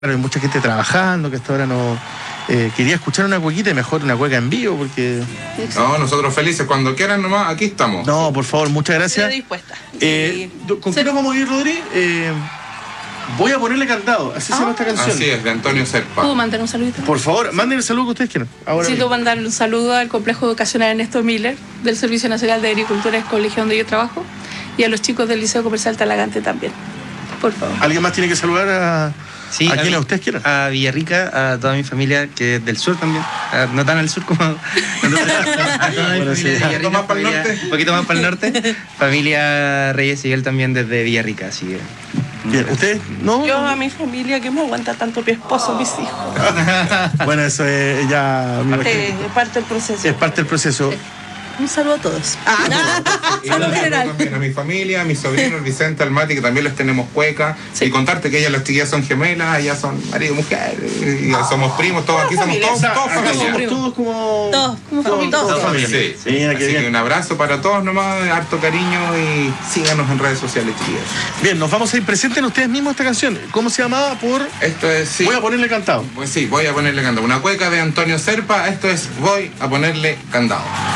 Hay mucha gente trabajando que hasta ahora no quería escuchar una cuequita y mejor una cueca en vivo porque... No, nosotros felices, cuando quieran nomás, aquí estamos. No, por favor, muchas gracias. Estoy dispuesta. ¿Con qué nos vamos a ir, Rodri? Voy a ponerle candado, así se llama esta canción. Así es, de Antonio Serpa. ¿Puedo mandar un saludito? Por favor, manden el saludo que ustedes quieran. Ahora Necesito mismo. mandar un saludo al Complejo Educacional Ernesto Miller del Servicio Nacional de Agricultura, es colegio donde yo trabajo, y a los chicos del Liceo Comercial Talagante también. Por favor. ¿Alguien más tiene que saludar a quienes ustedes quieran? A Villarrica, a toda mi familia, que es del sur también, no tan al sur como... a toda mi familia de Villarrica, ¿Un poquito más para el norte? Un poquito más para el norte. Familia Reyes Miguel también desde Villarrica, así que... Bien, ¿ustedes? ¿No? Yo a mi familia que me aguanta tanto mi esposo, mis hijos. Bueno, eso es ya... me imagino. Es parte del proceso. Es parte del proceso. Un saludo a todos. Y Saludo general. también a mi familia, a mis sobrinos, Vicente, Almati, que también les tenemos cueca. Sí. Y contarte que ellas, las chiquillas, son gemelas, ellas son marido y mujer, y ya somos primos, todos aquí somos todos Acá familia. somos todos como... Todos, como todos familia. Sí, Mira, así qué bien. que un abrazo para todos nomás, harto cariño y síganos en redes sociales, chiquillas. Bien, nos vamos a ir. Presenten ustedes mismos esta canción. ¿Cómo se llamaba? Esto es, sí. Voy a ponerle cantado. Pues sí, voy a ponerle candado. Una cueca de Antonio Serpa, esto es Voy a ponerle candado.